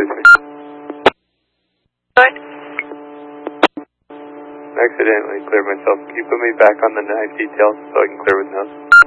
please. Good. I accidentally cleared myself. Can you put me back on the knife details so I can clear with nose?